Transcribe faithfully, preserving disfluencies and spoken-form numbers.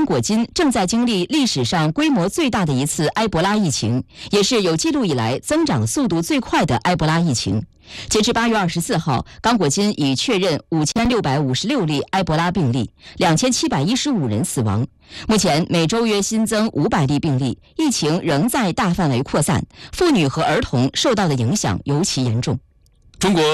刚果金正在经历历史上规模最大的一次埃博拉疫情，也是有记录以来增长速度最快的埃博拉疫情。截至八月二十四号，刚果金已确认五千六百五十六例埃博拉病例，两千七百一十五人死亡。目前每周约新增五百例病例，疫情仍在大范围扩散，妇女和儿童受到的影响尤其严重。 中国